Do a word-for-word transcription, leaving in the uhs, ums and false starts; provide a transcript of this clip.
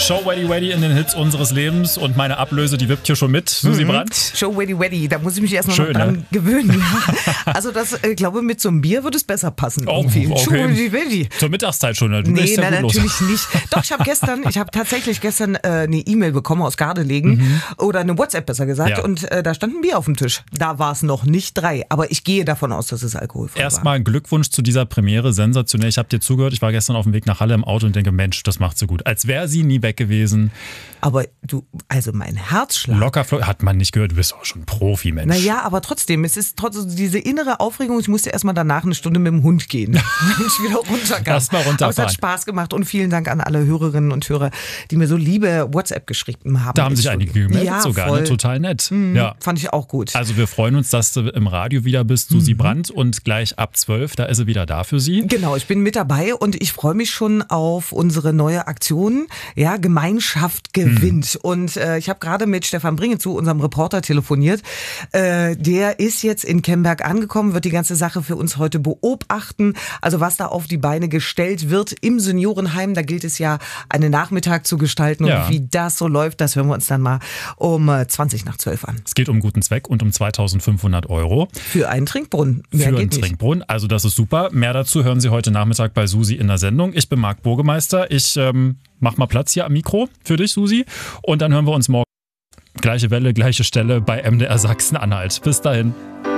Show Weddy Weddy in den Hits unseres Lebens und meine Ablöse, die wippt hier schon mit. Susi mhm. Brandt. Show Weddy Weddy, da muss ich mich erstmal Schön, noch dran ne? gewöhnen. Also das, ich äh, glaube, mit so einem Bier würde es besser passen. Oh, irgendwie. okay. Show Weddy Weddy. Zur Mittagszeit schon, ne? Du Nee, ja nein, gut natürlich los. nicht. Doch, ich habe gestern, ich habe tatsächlich gestern äh, eine E-Mail bekommen aus Gardelegen mhm. oder eine WhatsApp besser gesagt Ja. und äh, da stand ein Bier auf dem Tisch. Da war es noch nicht drei, aber ich gehe davon aus, dass es alkoholfrei war. Erstmal Glückwunsch zu dieser Premiere, sensationell. Ich habe dir zugehört, ich war gestern auf dem Weg nach Halle im Auto und denke, Mensch, das macht so gut. Als wäre sie nie weg gewesen. Aber du, also mein Herzschlag. Locker, hat man nicht gehört, du bist auch schon Profi, Mensch. Naja, aber trotzdem, es ist trotzdem diese innere Aufregung, ich musste erstmal danach eine Stunde mit dem Hund gehen, wenn ich wieder runterkam. Erst mal runterfahren. Aber es hat Spaß gemacht und vielen Dank an alle Hörerinnen und Hörer, die mir so liebe WhatsApp geschrieben haben. Da haben sich einige gemeldet ja, sogar, voll. ne? Total nett. Mhm, ja. Fand ich auch gut. Also wir freuen uns, dass du im Radio wieder bist, Susi mhm. Brandt, und gleich ab zwölf, da ist sie wieder da für Sie. Genau, ich bin mit dabei und ich freue mich schon auf unsere neue Aktion, ja, Gemeinschaft gewinnt. Mhm. Und äh, ich habe gerade mit Stefan Bringe zu unserem Reporter telefoniert. Äh, der ist jetzt in Kemberg angekommen, wird die ganze Sache für uns heute beobachten. Also was da auf die Beine gestellt wird im Seniorenheim, da gilt es ja, einen Nachmittag zu gestalten. Ja. Und wie das so läuft, das hören wir uns dann mal um zwanzig nach zwölf an. Es geht um guten Zweck und um zweitausendfünfhundert Euro. Für einen Trinkbrunnen. Mehr Für geht einen nicht. Trinkbrunnen. Also das ist super. Mehr dazu hören Sie heute Nachmittag bei Susi in der Sendung. Ich bin Marc Burgemeister. Ich ähm, mach mal Platz hier am Mikro für dich, Susi. Und dann hören wir uns morgen. Gleiche Welle, gleiche Stelle bei M D R Sachsen-Anhalt. Bis dahin.